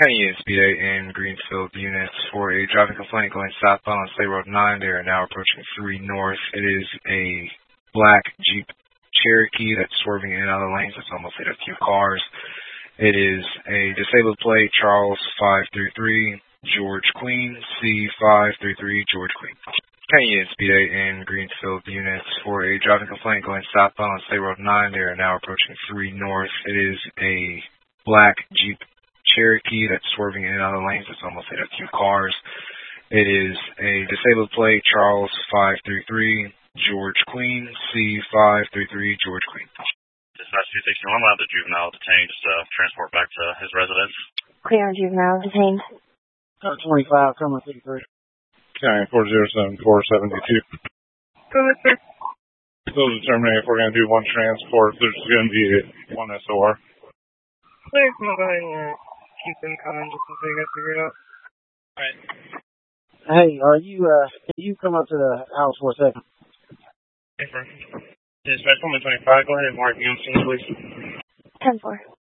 County Unit Speed 8 in Greenfield units for a driving complaint going southbound on State Road 9. They are now approaching 3 north. It is a black Jeep Cherokee that's swerving in and out of the lanes. It's almost hit a few cars. It is a disabled plate, Charles 533, George Queen, C533, George Queen. County Unit Speed 8 in Greenfield units for a driving complaint going southbound on State Road 9. They are now approaching 3 north. It is a black Jeep Cherokee that's swerving in and out of the lanes. It's almost hit a few cars. It is a disabled plate, Charles 533, George Queen, C533, George Queen. Dispatch 261, I'm allowed the juvenile detained, just transport back to his residence. Clear juvenile detained. 25, coming 53. County 407472. Go ahead, sir. Still determining if we're going to do one transport. There's going to be one SOR. Clear, I'm going to go ahead and keep them coming just until you guys figure it out. Alright. Hey, can you come up to the house for a second? Hey, sir. Dispatch 125, go ahead and mark me on scene, please. 10-4.